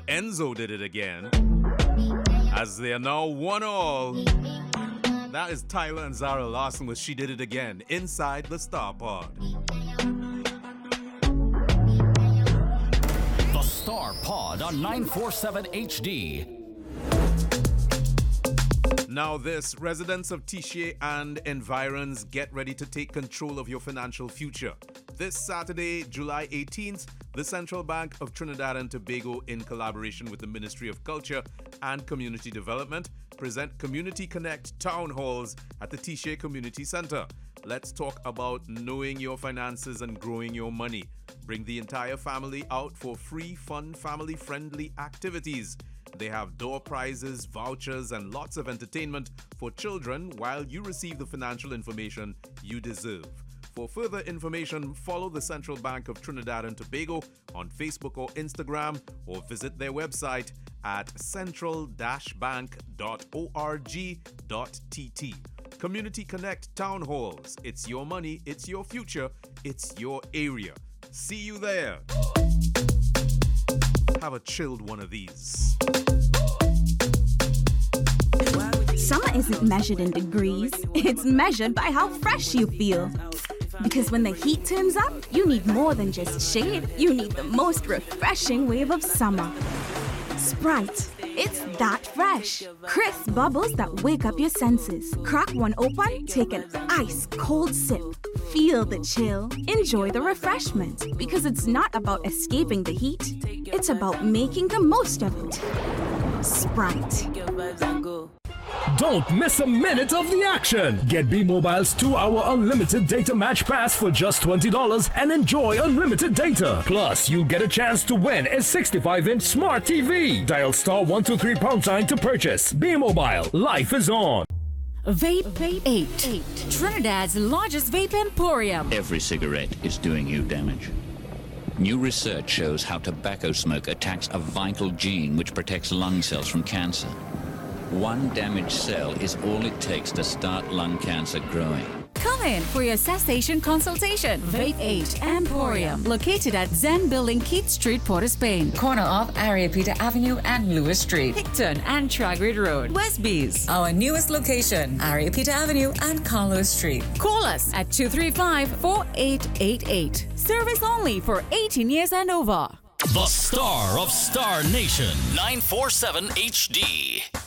Well, Enzo did it again, as they are now 1-1. That is Tyler and Zara Larson with She Did It Again, inside the Star Pod. The Star Pod on 947 HD. Now this, residents of Tiché and environs, get ready to take control of your financial future. This Saturday, July 18th, the Central Bank of Trinidad and Tobago, in collaboration with the Ministry of Culture and Community Development, present Community Connect Town Halls at the Tiché Community Center. Let's talk about knowing your finances and growing your money. Bring the entire family out for free, fun, family-friendly activities. They have door prizes, vouchers, and lots of entertainment for children while you receive the financial information you deserve. For further information, follow the Central Bank of Trinidad and Tobago on Facebook or Instagram, or visit their website at central-bank.org.tt. Community Connect Town Halls. It's your money, it's your future, it's your area. See you there. Have a chilled one of these. Summer isn't measured in degrees, it's measured by how fresh you feel. Because when the heat turns up, you need more than just shade, you need the most refreshing wave of summer. Sprite. It's that fresh. Crisp bubbles that wake up your senses. Crack one open, take an ice cold sip. Feel the chill. Enjoy the refreshment. Because it's not about escaping the heat, it's about making the most of it. Sprite. Don't miss a minute of the action. Get B-Mobile's 2-hour unlimited data match pass for just $20 and enjoy unlimited data. Plus, you get a chance to win a 65-inch smart TV. Dial star 123 # to purchase. B-Mobile, life is on. Vape 8, Trinidad's largest vape emporium. Every cigarette is doing you damage. New research shows how tobacco smoke attacks a vital gene which protects lung cells from cancer. One damaged cell is all it takes to start lung cancer growing. Come in for your cessation consultation. Vape 8 Emporium, located at Zen Building, Keith Street, Port of Spain. Corner of Ariapita Avenue and Lewis Street. Hickton and Tragrid Road, Westbees. Our newest location, Ariapita Avenue and Carlos Street. Call us at 235-4888. Service only for 18 years and over. The Star of Star Nation, 947 HD.